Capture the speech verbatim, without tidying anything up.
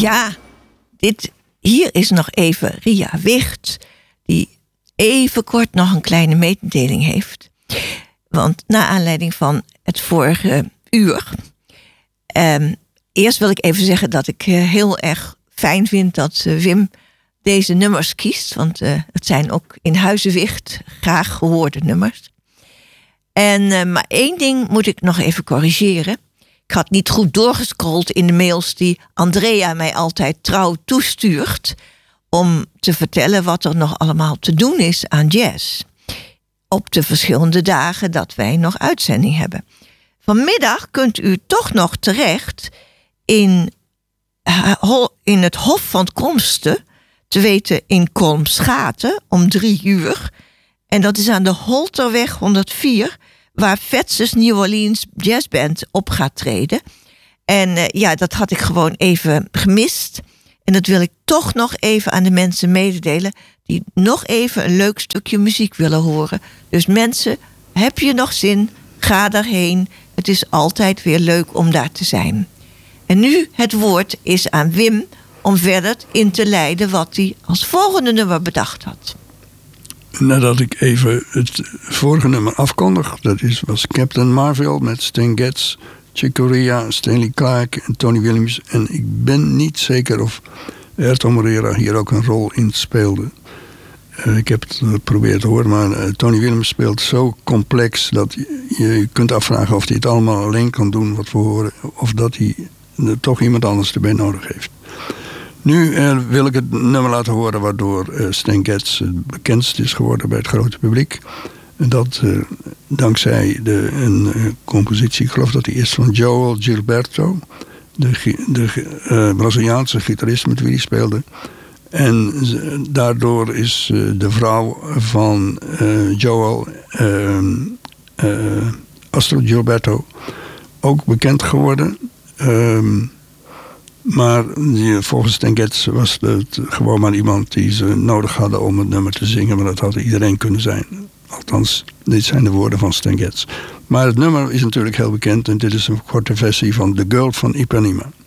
Ja, dit, hier is nog even Ria Wicht, die even kort nog een kleine mededeling heeft. Want na aanleiding van het vorige uur... Um, eerst wil ik even zeggen dat ik uh, heel erg fijn vind dat uh, Wim deze nummers kiest. Want uh, het zijn ook in Huize Wicht graag gehoorde nummers. En, uh, maar één ding moet ik nog even corrigeren. Ik had niet goed doorgescrolld in de mails die Andrea mij altijd trouw toestuurt, om te vertellen wat er nog allemaal te doen is aan jazz. Op de verschillende dagen dat wij nog uitzending hebben. Vanmiddag kunt u toch nog terecht in, in het Hof van Komsten, te weten in Kolmsgaten, om drie uur. En dat is aan de Holterweg honderdvier, waar Fetses New Orleans Jazzband op gaat treden. En uh, ja, dat had ik gewoon even gemist. En dat wil ik toch nog even aan de mensen mededelen die nog even een leuk stukje muziek willen horen. Dus mensen, heb je nog zin? Ga daarheen. Het is altijd weer leuk om daar te zijn. En nu het woord is aan Wim om verder in te leiden wat hij als volgende nummer bedacht had. Nadat ik even het vorige nummer afkondig, dat is, was Captain Marvel met Stan Getz, Chick Corea, Stanley Clarke en Tony Williams. En ik ben niet zeker of Airto Moreira hier ook een rol in speelde. Uh, ik heb het geprobeerd te horen, maar uh, Tony Williams speelt zo complex dat je, je kunt afvragen of hij het allemaal alleen kan doen wat we horen, of dat hij uh, toch iemand anders erbij nodig heeft. Nu uh, wil ik het nummer laten horen waardoor uh, Stan Getz het bekendst is geworden bij het grote publiek. En dat uh, dankzij de, een uh, compositie, ik geloof dat die is van Joel Gilberto, de, de uh, Braziliaanse gitarist met wie hij speelde. En daardoor is uh, de vrouw van uh, Joel, uh, uh, Astrid Gilberto, ook bekend geworden. Um, maar die, volgens Stan Getz was het gewoon maar iemand die ze nodig hadden om het nummer te zingen. Maar dat had iedereen kunnen zijn. Althans, dit zijn de woorden van Stan Getz. Maar het nummer is natuurlijk heel bekend en dit is een korte versie van The Girl van Ipanema.